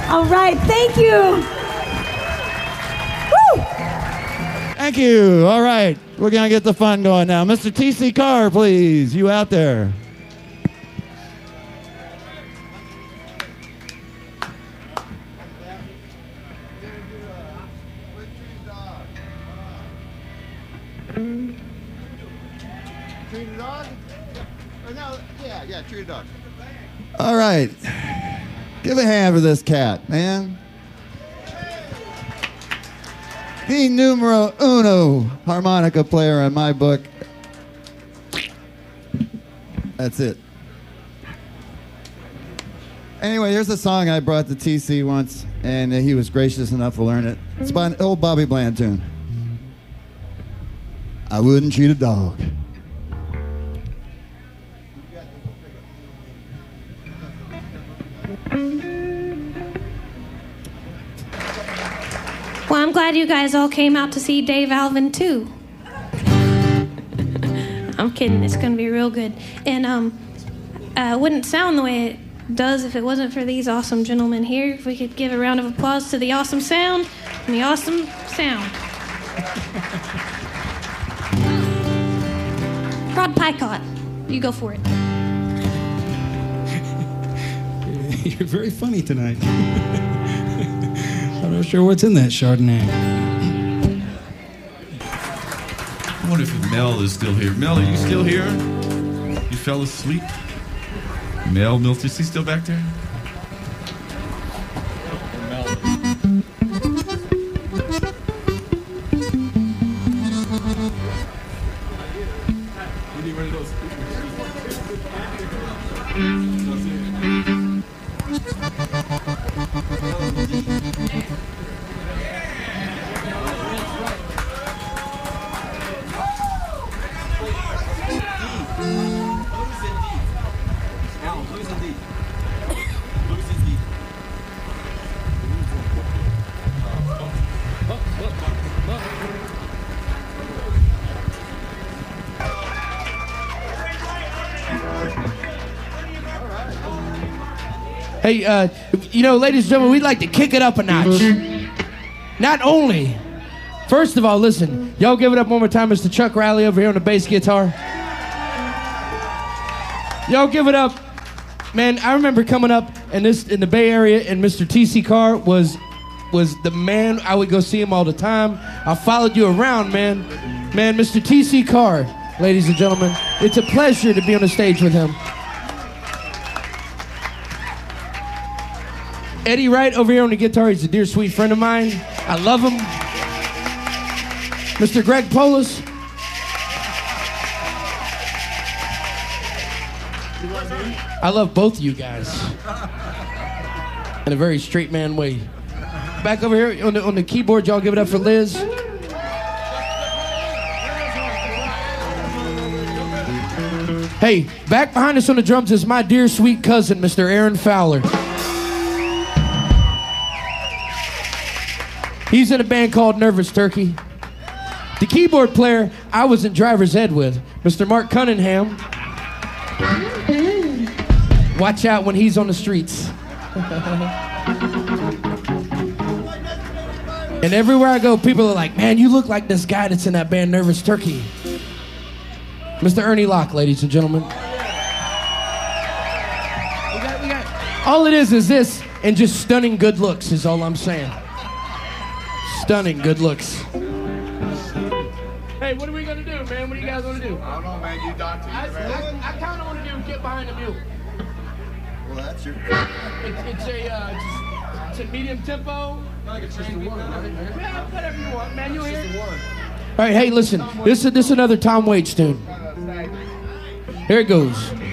All right, thank you. Woo! Thank you. All right, we're going to get the fun going now. Mr. T.C. Carr, please, you out there. Treat a dog? Or no, yeah, treat a dog. All right. Give a hand for this cat, man. The numero uno harmonica player in my book. That's it. Anyway, here's a song I brought to TC once, and he was gracious enough to learn it. It's by an old Bobby Bland tune. I wouldn't treat a dog. Well, I'm glad you guys all came out to see Dave Alvin, too. I'm kidding. It's going to be real good. And it wouldn't sound the way it does if it wasn't for these awesome gentlemen here. If we could give a round of applause to the awesome sound and the awesome sound. Rod Picott, you go for it. You're very funny tonight. I'm not sure what's in that Chardonnay. I wonder if Mel is still here. Mel, are you still here? You fell asleep? Mel Milter, is he still back there? Hey, you know, ladies and gentlemen, we'd like to kick it up a notch. Not only, first of all, listen, y'all give it up one more time, Mr. Chuck Riley over here on the bass guitar. Y'all give it up. Man, I remember coming up in the Bay Area, and Mr. T.C. Carr was the man. I would go see him all the time. I followed you around, man. Man, Mr. T.C. Carr, ladies and gentlemen, it's a pleasure to be on the stage with him. Eddie Wright over here on the guitar, he's a dear, sweet friend of mine. I love him. Mr. Greg Polis. I love both of you guys. In a very straight man way. Back over here on the keyboard, y'all give it up for Liz. Hey, back behind us on the drums is my dear, sweet cousin, Mr. Aaron Fowler. He's in a band called Nervous Turkey. The keyboard player I was in driver's ed with, Mr. Mark Cunningham. Watch out when he's on the streets. And everywhere I go, people are like, man, you look like this guy that's in that band Nervous Turkey. Mr. Ernie Locke, ladies and gentlemen. All it is this, and just stunning good looks is all I'm saying. Stunning good looks. Hey, what are we gonna do, man? What do you guys want to do? I don't know, man. You doctor. I kind of want to do Get Behind the Mule. Well, that's your. It's a medium tempo. Like it's just a one. Yeah, whatever you want, man. You hear it? All right, hey, listen. This is another Tom Waits tune. Here it goes.